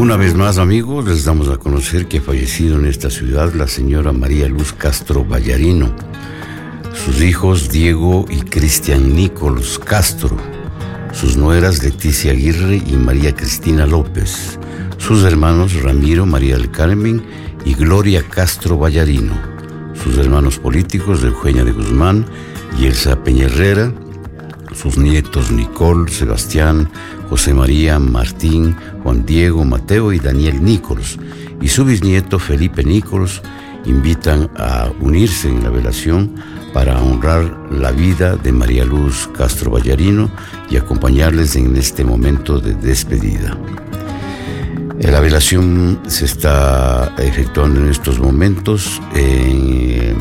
Una vez más, amigos, les damos a conocer que ha fallecido en esta ciudad la señora María Luz Castro Ballarino, sus hijos Diego y Cristian Nicolás Castro, sus nueras Leticia Aguirre y María Cristina López, sus hermanos Ramiro, María del Carmen y Gloria Castro Ballarino, sus hermanos políticos Eugenia de Guzmán y Elsa Peña Herrera, sus nietos Nicole, Sebastián, José María, Martín, Juan Diego, Mateo y Daniel Nicolás, y su bisnieto Felipe Nicolás, invitan a unirse en la velación para honrar la vida de María Luz Castro Ballarino y acompañarles en este momento de despedida. La velación se está efectuando en estos momentos en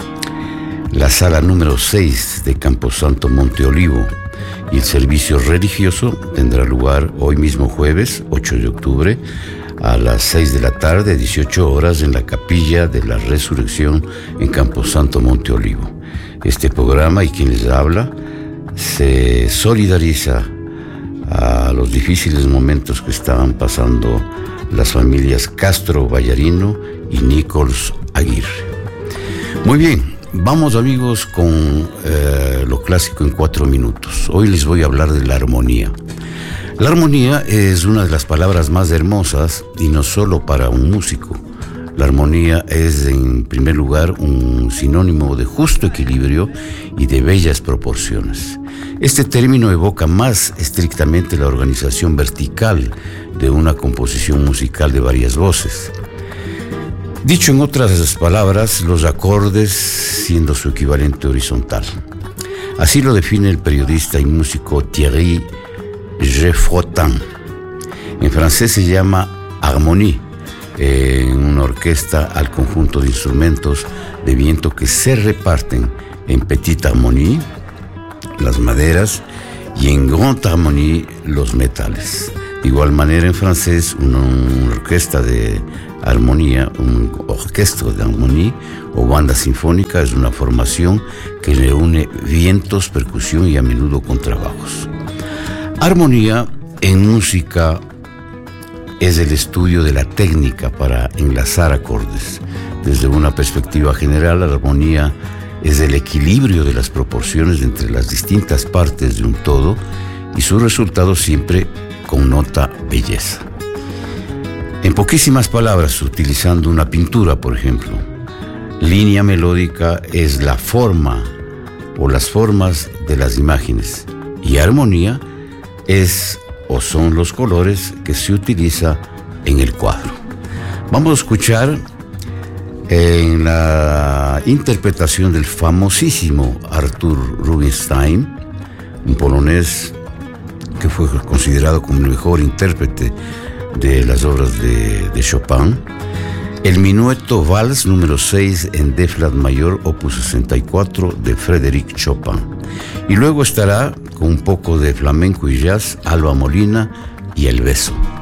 la sala número 6 de Camposanto Monte Olivo, y el servicio religioso tendrá lugar hoy mismo jueves 8 de octubre a las 6 de la tarde, 18 horas, en la Capilla de la Resurrección en Camposanto Monte Olivo. Este programa y quien les habla se solidariza a los difíciles momentos que estaban pasando las familias Castro Ballarino y Nicolás Aguirre. Muy bien, vamos, amigos, con lo clásico en 4 minutos. Hoy les voy a hablar de la armonía. La armonía es una de las palabras más hermosas, y no solo para un músico. La armonía es, en primer lugar, un sinónimo de justo equilibrio y de bellas proporciones. Este término evoca más estrictamente la organización vertical de una composición musical de varias voces. Dicho en otras palabras, los acordes siendo su equivalente horizontal. Así lo define el periodista y músico Thierry Geffrotin. En francés se llama harmonie, en una orquesta al conjunto de instrumentos de viento que se reparten en petite harmonie, las maderas, y en grande harmonie, los metales. De igual manera, en francés, una orquesta de armonía, un orquestra de armonía o banda sinfónica es una formación que reúne vientos, percusión y a menudo contrabajos. Armonía en música es el estudio de la técnica para enlazar acordes. Desde una perspectiva general, la armonía es el equilibrio de las proporciones entre las distintas partes de un todo, y su resultado siempre connota belleza. En poquísimas palabras, utilizando una pintura, por ejemplo, línea melódica es la forma o las formas de las imágenes, y armonía es o son los colores que se utiliza en el cuadro. Vamos a escuchar en la interpretación del famosísimo Artur Rubinstein, un polonés que fue considerado como el mejor intérprete de las obras de Chopin, el minueto Vals número 6 en D flat mayor, opus 64 de Frédéric Chopin. Y luego estará con un poco de flamenco y jazz Alba Molina y El Beso.